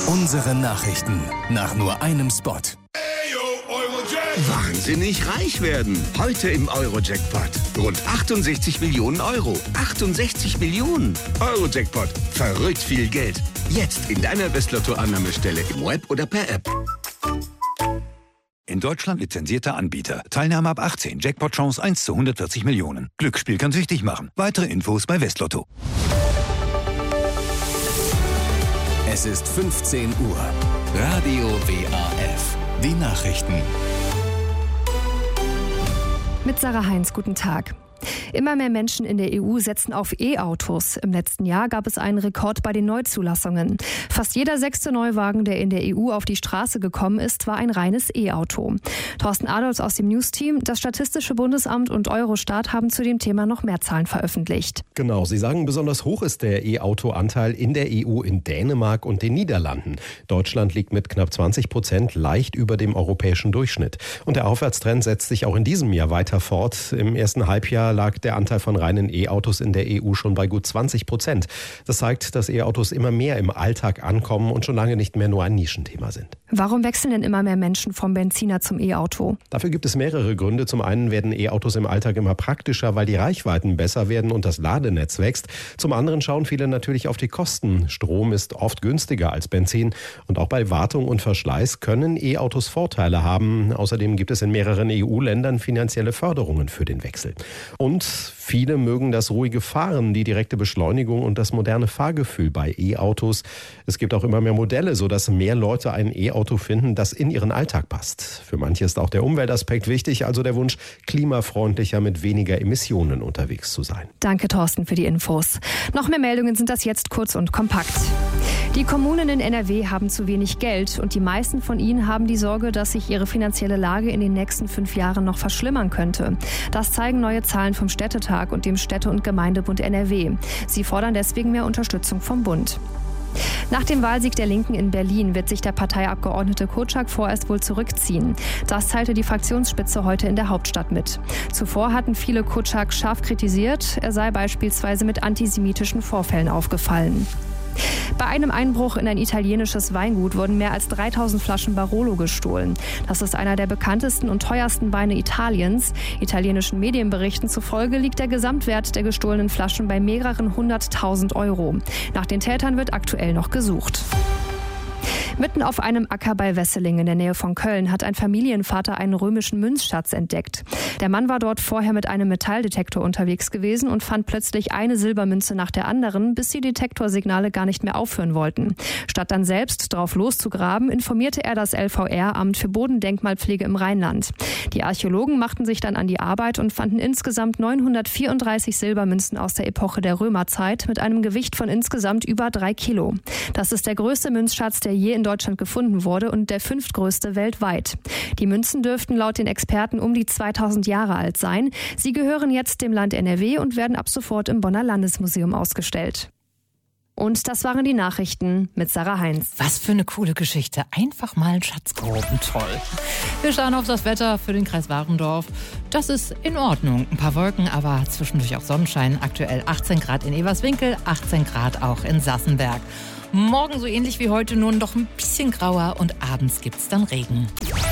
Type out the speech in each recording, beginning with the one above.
Unsere Nachrichten nach nur einem Spot. Wahnsinnig reich werden. Heute im Euro-Jackpot. Rund 68 Millionen Euro. 68 Millionen. Euro-Jackpot. Verrückt viel Geld. Jetzt in deiner Westlotto-Annahmestelle im Web oder per App. In Deutschland lizenzierter Anbieter. Teilnahme ab 18. Jackpot-Chance 1 zu 140 Millionen. Glücksspiel kann süchtig machen. Weitere Infos bei Westlotto. Es ist 15 Uhr. Radio WAF. Die Nachrichten. Mit Sarah Heinz, guten Tag. Immer mehr Menschen in der EU setzen auf E-Autos. Im letzten Jahr gab es einen Rekord bei den Neuzulassungen. Fast jeder 6. Neuwagen, der in der EU auf die Straße gekommen ist, war ein reines E-Auto. Thorsten Adolfs aus dem News-Team, das Statistische Bundesamt und Eurostat haben zu dem Thema noch mehr Zahlen veröffentlicht. Genau, sie sagen, besonders hoch ist der E-Auto-Anteil in der EU in Dänemark und den Niederlanden. Deutschland liegt mit knapp 20% leicht über dem europäischen Durchschnitt. Und der Aufwärtstrend setzt sich auch in diesem Jahr weiter fort. Im ersten Halbjahr lag der Anteil von reinen E-Autos in der EU schon bei gut 20%. Das zeigt, dass E-Autos immer mehr im Alltag ankommen und schon lange nicht mehr nur ein Nischenthema sind. Warum wechseln denn immer mehr Menschen vom Benziner zum E-Auto? Dafür gibt es mehrere Gründe. Zum einen werden E-Autos im Alltag immer praktischer, weil die Reichweiten besser werden und das Ladenetz wächst. Zum anderen schauen viele natürlich auf die Kosten. Strom ist oft günstiger als Benzin. Und auch bei Wartung und Verschleiß können E-Autos Vorteile haben. Außerdem gibt es in mehreren EU-Ländern finanzielle Förderungen für den Wechsel. Und viele mögen das ruhige Fahren, die direkte Beschleunigung und das moderne Fahrgefühl bei E-Autos. Es gibt auch immer mehr Modelle, sodass mehr Leute ein E-Auto finden, das in ihren Alltag passt. Für manche ist auch der Umweltaspekt wichtig, also der Wunsch, klimafreundlicher mit weniger Emissionen unterwegs zu sein. Danke, Thorsten, für die Infos. Noch mehr Meldungen sind das jetzt kurz und kompakt. Die Kommunen in NRW haben zu wenig Geld und die meisten von ihnen haben die Sorge, dass sich ihre finanzielle Lage in den nächsten 5 Jahren noch verschlimmern könnte. Das zeigen neue Zahlen vom Städtetag und dem Städte- und Gemeindebund NRW. Sie fordern deswegen mehr Unterstützung vom Bund. Nach dem Wahlsieg der Linken in Berlin wird sich der Parteiabgeordnete Kotschak vorerst wohl zurückziehen. Das teilte die Fraktionsspitze heute in der Hauptstadt mit. Zuvor hatten viele Kotschak scharf kritisiert, er sei beispielsweise mit antisemitischen Vorfällen aufgefallen. Bei einem Einbruch in ein italienisches Weingut wurden mehr als 3000 Flaschen Barolo gestohlen. Das ist einer der bekanntesten und teuersten Weine Italiens. Italienischen Medienberichten zufolge liegt der Gesamtwert der gestohlenen Flaschen bei mehreren 100.000 Euro. Nach den Tätern wird aktuell noch gesucht. Mitten auf einem Acker bei Wesseling in der Nähe von Köln hat ein Familienvater einen römischen Münzschatz entdeckt. Der Mann war dort vorher mit einem Metalldetektor unterwegs gewesen und fand plötzlich eine Silbermünze nach der anderen, bis die Detektorsignale gar nicht mehr aufhören wollten. Statt dann selbst drauf loszugraben, informierte er das LVR, Amt für Bodendenkmalpflege im Rheinland. Die Archäologen machten sich dann an die Arbeit und fanden insgesamt 934 Silbermünzen aus der Epoche der Römerzeit mit einem Gewicht von insgesamt über 3 Kilo. Das ist der größte Münzschatz, der je in Deutschland gefunden wurde und der 5. größte weltweit. Die Münzen dürften laut den Experten um die 2000 Jahre alt sein. Sie gehören jetzt dem Land NRW und werden ab sofort im Bonner Landesmuseum ausgestellt. Und das waren die Nachrichten mit Sarah Heinz. Was für eine coole Geschichte. Einfach mal einen Schatz groben. Toll. Wir schauen auf das Wetter für den Kreis Warendorf. Das ist in Ordnung. Ein paar Wolken, aber zwischendurch auch Sonnenschein. Aktuell 18 Grad in Eberswinkel, 18 Grad auch in Sassenberg. Morgen so ähnlich wie heute, nur noch ein bisschen grauer und abends gibt's dann Regen.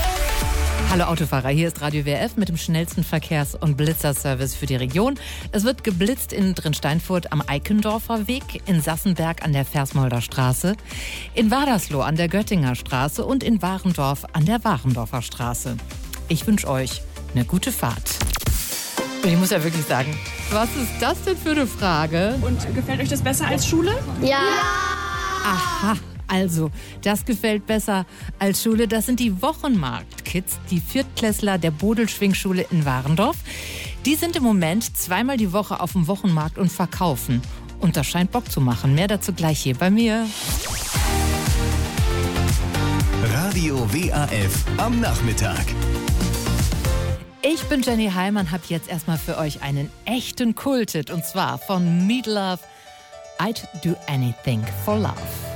Hallo Autofahrer, hier ist Radio WF mit dem schnellsten Verkehrs- und Blitzerservice für die Region. Es wird geblitzt in Drinsteinfurt am Eikendorfer Weg, in Sassenberg an der Versmolder Straße, in Wadersloh an der Göttinger Straße und in Warendorf an der Warendorfer Straße. Ich wünsche euch eine gute Fahrt. Und ich muss ja wirklich sagen, was ist das denn für eine Frage? Und gefällt euch das besser als Schule? Ja! Aha, also, das gefällt besser als Schule. Das sind die Wochenmarkt-Kids, die Viertklässler der Bodelschwingschule in Warendorf. Die sind im Moment 2-mal die Woche auf dem Wochenmarkt und verkaufen. Und das scheint Bock zu machen. Mehr dazu gleich hier bei mir. Radio WAF am Nachmittag. Ich bin Jenny Heimann, habe jetzt erstmal für euch einen echten Kult-Hit. Und zwar von Meat Loaf. I'd do anything for love.